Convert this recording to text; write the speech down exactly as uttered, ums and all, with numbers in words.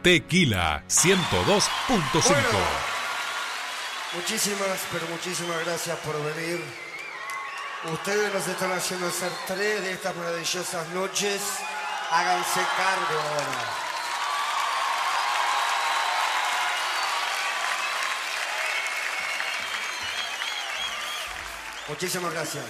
Tequila ciento dos punto cinco. Bueno, muchísimas, pero muchísimas gracias por venir. Ustedes nos están haciendo hacer tres de estas maravillosas noches. Háganse cargo ahora. Muchísimas gracias.